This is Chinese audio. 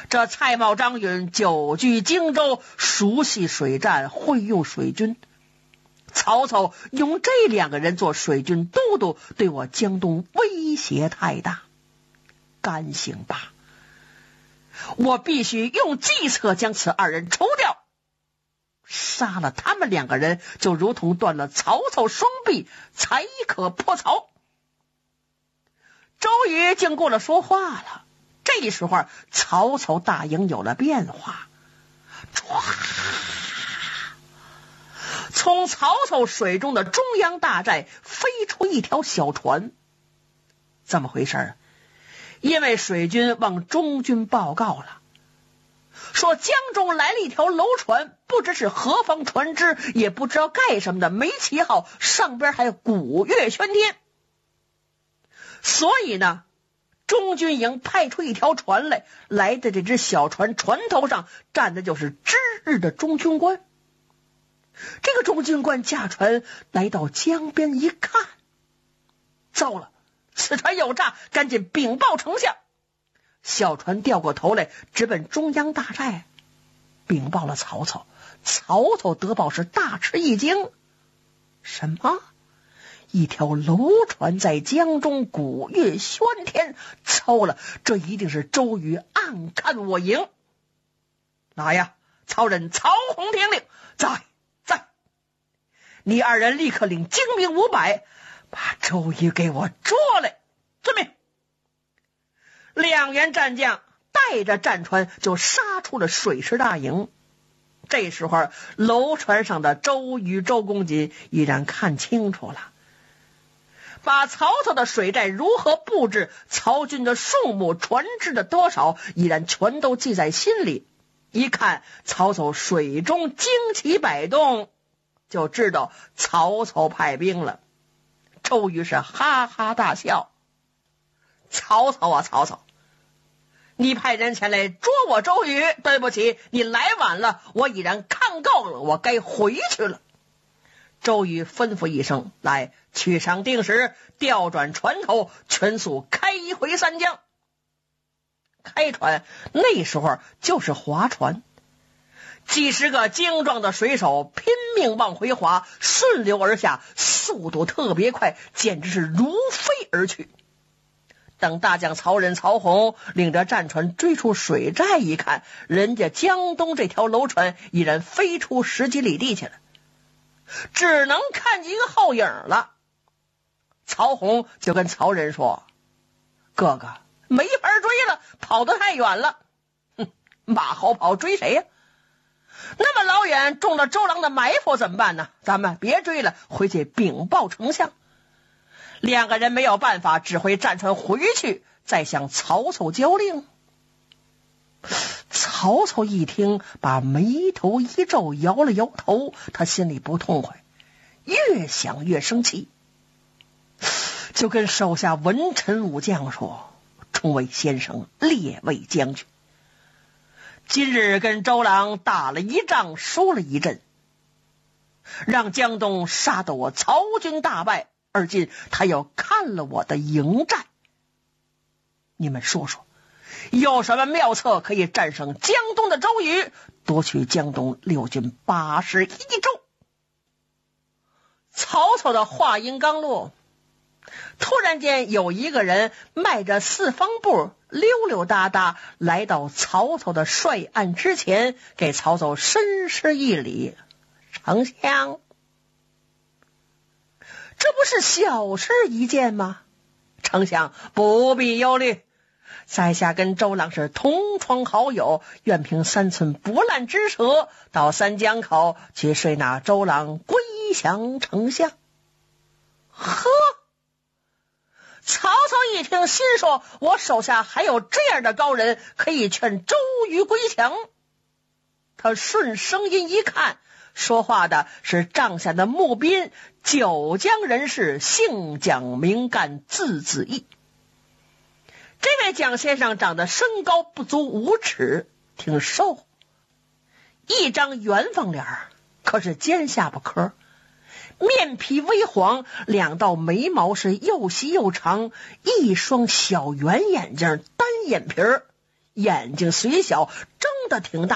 这蔡瑁、张允久居荆州，熟悉水战，会用水军。曹操用这2个人做水军都督，对我江东威胁太大。干行吧，我必须用计策将此2人除掉。杀了他们2个人，就如同断了曹操双臂，才可破曹。周瑜经过了说话了。这时候曹操大营有了变化，唰，从曹操水中的中央大寨飞出一条小船。怎么回事？因为水军往中军报告了，说江中来了一条楼船，不知是何方船只，也不知道盖什么的，没旗号，上边还有鼓乐喧天。所以呢，中军营派出一条船来的这只小船船头上站的就是知日的中军官。这个中军官驾船来到江边一看，糟了，此船有诈，赶紧禀报丞相。小船掉过头来，直奔中央大寨，禀报了曹操。曹操得报是大吃一惊，什么？一条楼船在江中鼓乐喧天，糟了，这一定是周瑜暗看我营。来呀，曹仁、曹洪听令，在，你2人立刻领精兵500，把周瑜给我捉来。遵命。2员战将带着战船就杀出了水师大营。这时候楼船上的周瑜、周公瑾已然看清楚了，把曹操的水寨如何布置，曹军的数目、船只的多少，已然全都记在心里。一看曹操水中旌旗摆动，就知道曹操派兵了。周瑜是哈哈大笑，曹操啊曹操，你派人前来捉我周瑜，对不起，你来晚了，我已然看够了，我该回去了。周瑜吩咐一声，来，去上定时，调转船头，全速开回三江。开船那时候就是划船，几十个精壮的水手拼命往回划，顺流而下，速度特别快，简直是如飞而去。等大将曹仁、曹洪领着战船追出水寨一看，人家江东这条楼船已然飞出10几里地去了，只能看一个后影了。曹洪就跟曹仁说，哥哥，没法追了，跑得太远了。马后炮追谁呀？那么老远，中了周郎的埋伏怎么办呢？咱们别追了，回去禀报丞相。2个人没有办法，只会战船回去，再向曹操交令。曹操一听，把眉头一皱，摇了摇头，他心里不痛快，越想越生气，就跟手下文臣武将说，众位先生，列位将军，今日跟周郎打了一仗，输了一阵，让江东杀得我曹军大败，而今他又看了我的营寨，你们说说，有什么妙策可以战胜江东的周瑜，夺取江东6军81州？曹操的话音刚落，突然间有一个人迈着4方步，溜溜达达来到曹操的帅案之前，给曹操深施一礼。丞相，这不是小事一件吗？丞相不必忧虑，在下跟周郎是同窗好友，愿凭3寸不烂之舌，到三江口去睡那周郎归降丞相。呵，曹操一听，心说，我手下还有这样的高人，可以劝周瑜归降。他顺声音一看，说话的是帐下的募宾，九江人士，姓蒋名干，字子义。这位蒋先生长得身高不足5尺，挺瘦，一张圆方脸，可是尖下巴颏，面皮微黄，2道眉毛是又细又长，一双小圆眼睛，单眼皮儿， 眼睛虽小，睁得挺大。